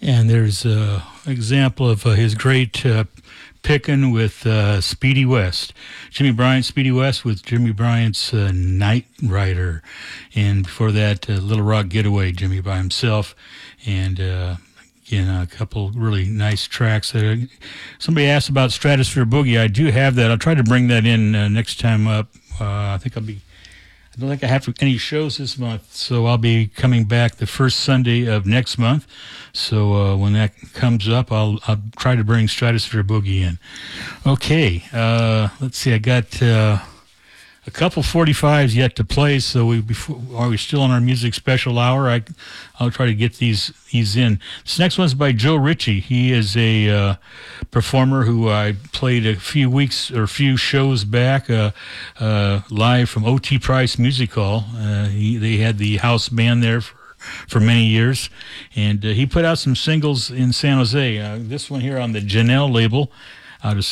And there's an example of his great picking with Speedy West. Jimmy Bryant, Speedy West with Jimmy Bryant's Night Rider. And before that, Little Rock Getaway, Jimmy by himself. And again, a couple really nice tracks. Somebody asked about Stratosphere Boogie. I do have that. I'll try to bring that in next time up. I don't think I have any shows this month, so I'll be coming back the first Sunday of next month. So when that comes up, I'll try to bring Stratosphere Boogie in. Okay, let's see. I got a couple 45s yet to play, so are we still on our music special hour? I'll try to get these in. This next one's by Joe Ritchie. He is a performer who I played a few shows back live from O.T. Price Music Hall. They had the house band there for many years, and he put out some singles in San Jose. This one here on the Janelle label out of